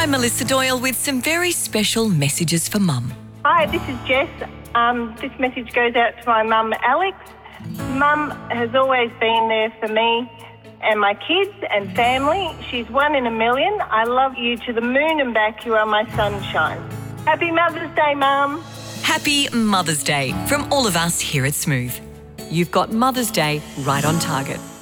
I'm Melissa Doyle with some very special messages for Mum. Hi, this is Jess. This message goes out to my mum, Alex. Mum has always been there for me and my kids and family. She's one in a million. I love you to the moon and back. You are my sunshine. Happy Mother's Day, Mum. Happy Mother's Day from all of us here at Smooth. You've got Mother's Day right on target.